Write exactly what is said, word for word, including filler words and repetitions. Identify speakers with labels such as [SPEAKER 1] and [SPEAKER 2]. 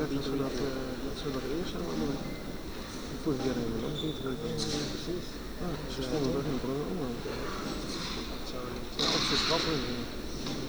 [SPEAKER 1] dat ze dat, uh, dat ze dat eerst zijn allemaal. De vorige keer hebben we nog niet gedrukt. Ja, precies. Ja, ze stonden toch in de programma. Ja, dat zou niet. Ja, op zijn schrappen.